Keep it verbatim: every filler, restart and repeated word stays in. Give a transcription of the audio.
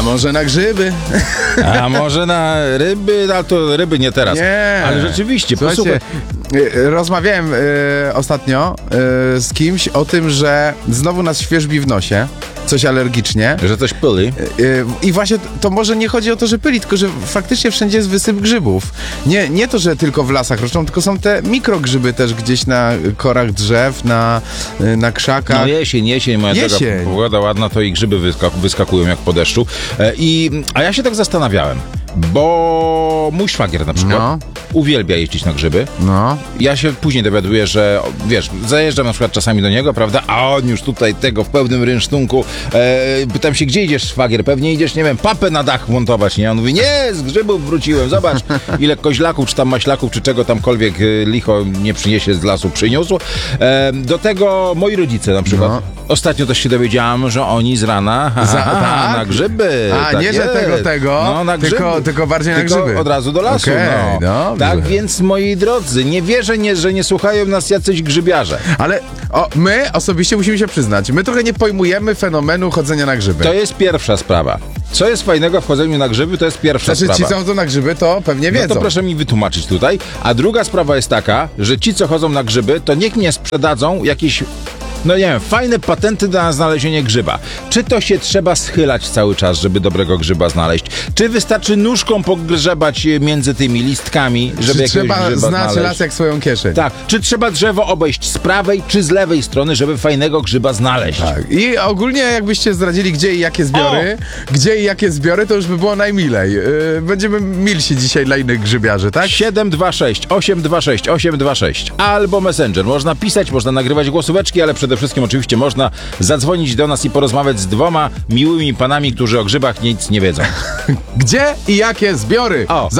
A może na grzyby? A może na ryby? No to ryby nie teraz. Nie. Ale rzeczywiście, Słuchajcie, posłuchaj. rozmawiałem y, ostatnio y, z kimś o tym, że znowu nas świerzbi w nosie, coś alergicznie. Że coś pyli. Y, I właśnie to może nie chodzi o to, że pyli, tylko że faktycznie wszędzie jest wysyp grzybów. Nie, nie to, że tylko w lasach roczą, tylko są te mikrogrzyby też gdzieś na korach drzew, na, y, na krzakach. No jesień, jesień, moja Jesień. droga, pogoda ładna, to i grzyby wyskak- wyskakują jak po deszczu. E, i, a ja się tak zastanawiałem, bo mój szwagier na przykład No. uwielbia jeździć na grzyby. No. Ja się później dowiaduję, że wiesz, zajeżdżam na przykład czasami do niego, prawda, a on już tutaj tego w pełnym rynsztunku. E, pytam się, gdzie idziesz, szwagier? Pewnie idziesz, nie wiem, papę na dach montować, nie? On mówi, nie, z grzybów wróciłem, zobacz, ile koźlaków, czy tam maślaków, czy czego tamkolwiek e, licho nie przyniesie z lasu, przyniósł. E, do tego moi rodzice na przykład. No. Ostatnio też się dowiedziałam, że oni z rana Za- aha, tak? na grzyby. A, tak nie, że jest. tego, tego, no, na tylko- grzyby. tylko bardziej na Tylko grzyby. od razu do lasu. Okej, no. dobrze. Tak więc, moi drodzy, nie wierzę, nie, że nie słuchają nas jacyś grzybiarze. Ale o, my osobiście musimy się przyznać, my trochę nie pojmujemy fenomenu chodzenia na grzyby. To jest pierwsza sprawa. Co jest fajnego w chodzeniu na grzyby, to jest pierwsza Znaczy ci, sprawa. co chodzą na grzyby, to pewnie No wiedzą. to proszę mi wytłumaczyć tutaj. A druga sprawa jest taka, że ci, co chodzą na grzyby, to niech nie sprzedadzą jakieś, no nie wiem, fajne patenty na znalezienie grzyba. Czy to się trzeba schylać cały czas, żeby dobrego grzyba znaleźć? Czy wystarczy nóżką pogrzebać między tymi listkami, żeby Czy jakiegoś trzeba grzyba znać znaleźć? las jak swoją kieszeń. Tak. Czy trzeba drzewo obejść z prawej czy z lewej strony, żeby fajnego grzyba znaleźć? Tak. I ogólnie jakbyście zdradzili, gdzie i jakie zbiory, gdzie i jakie zbiory, to już by było najmilej. Yy, będziemy milsi dzisiaj dla innych grzybiarzy, tak? siedem dwa sześć, osiem dwa sześć, osiem dwa sześć albo Messenger. Można pisać, można nagrywać głosóweczki, ale przede wszystkim oczywiście można zadzwonić do nas i porozmawiać z dwoma miłymi panami, którzy o grzybach nic nie wiedzą. Gdzie i jakie zbiory? O.